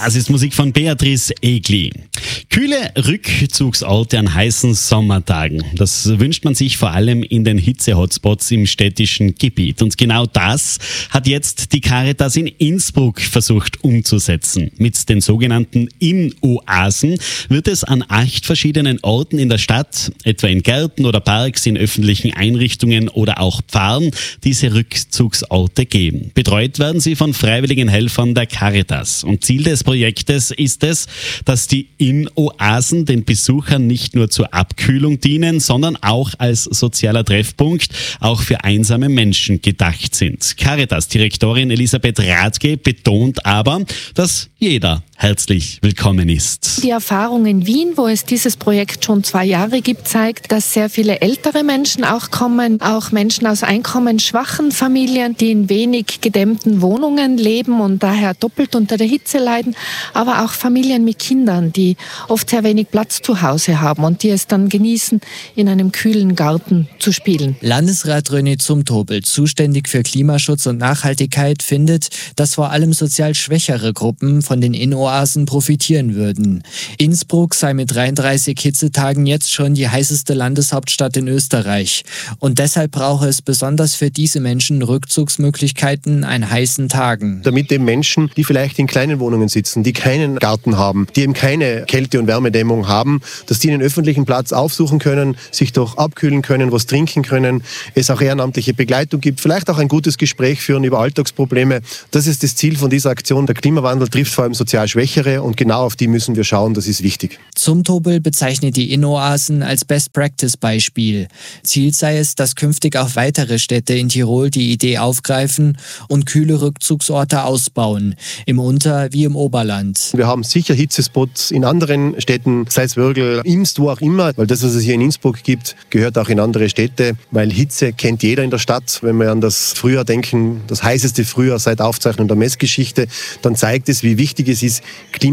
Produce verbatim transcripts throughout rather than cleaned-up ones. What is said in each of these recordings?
Das ist Musik von Beatrice Egli. Kühle Rückzugsorte an heißen Sommertagen. Das wünscht man sich vor allem in den Hitze-Hotspots im städtischen Gebiet. Und genau das hat jetzt die Caritas in Innsbruck versucht umzusetzen. Mit den sogenannten Inn-Oasen wird es an acht verschiedenen Orten in der Stadt, etwa in Gärten oder Parks, in öffentlichen Einrichtungen oder auch Pfarren, diese Rückzugsorte geben. Betreut werden sie von freiwilligen Helfern der Caritas. Und Ziel des Projektes ist es, dass die Inn-Oasen den Besuchern nicht nur zur Abkühlung dienen, sondern auch als sozialer Treffpunkt auch für einsame Menschen gedacht sind. Caritas-Direktorin Elisabeth Rathke betont aber, dass jeder herzlich willkommen ist. Die Erfahrung in Wien, wo es dieses Projekt schon zwei Jahre gibt, zeigt, dass sehr viele ältere Menschen auch kommen, auch Menschen aus einkommensschwachen Familien, die in wenig gedämmten Wohnungen leben und daher doppelt unter der Hitze leiden, aber auch Familien mit Kindern, die oft sehr wenig Platz zu Hause haben und die es dann genießen, in einem kühlen Garten zu spielen. Landesrat René Zumtobel, zuständig für Klimaschutz und Nachhaltigkeit, findet, dass vor allem sozial schwächere Gruppen von den Inn-Oasen profitieren würden. Innsbruck sei mit dreiunddreißig Hitzetagen jetzt schon die heißeste Landeshauptstadt in Österreich. Und deshalb brauche es besonders für diese Menschen Rückzugsmöglichkeiten an heißen Tagen. Damit eben Menschen, die vielleicht in kleinen Wohnungen sitzen, die keinen Garten haben, die eben keine Kälte- und Wärmedämmung haben, dass die einen öffentlichen Platz aufsuchen können, sich doch abkühlen können, was trinken können, es auch ehrenamtliche Begleitung gibt, vielleicht auch ein gutes Gespräch führen über Alltagsprobleme. Das ist das Ziel von dieser Aktion. Der Klimawandel trifft vor allem sozial Schwächere und genau auf die müssen wir schauen, das ist wichtig. Zumtobel bezeichnet die Inn-Oasen als Best-Practice-Beispiel. Ziel sei es, dass künftig auch weitere Städte in Tirol die Idee aufgreifen und kühle Rückzugsorte ausbauen, im Unter- wie im Oberland. Wir haben sicher Hitzespots in anderen Städten, Salzwörgl, Imst, wo auch immer, weil das, was es hier in Innsbruck gibt, gehört auch in andere Städte, weil Hitze kennt jeder in der Stadt. Wenn wir an das Frühjahr denken, das heißeste Frühjahr seit Aufzeichnung der Messgeschichte, dann zeigt es, wie wichtig es ist,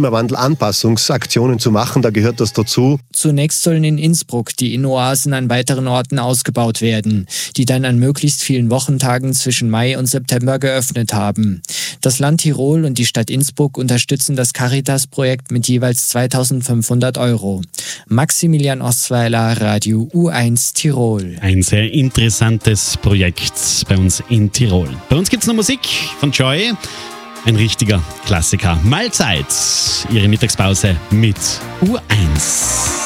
Klimawandel-Anpassungsaktionen zu machen. Da gehört das dazu. Zunächst sollen in Innsbruck die Inn-Oasen an weiteren Orten ausgebaut werden, die dann an möglichst vielen Wochentagen zwischen Mai und September geöffnet haben. Das Land Tirol und die Stadt Innsbruck unterstützen das Caritas-Projekt mit jeweils zweitausendfünfhundert Euro. Maximilian Ostweiler, Radio U eins Tirol. Ein sehr interessantes Projekt bei uns in Tirol. Bei uns gibt es noch Musik von Joy. Ein richtiger Klassiker. Mahlzeit. Ihre Mittagspause mit U eins.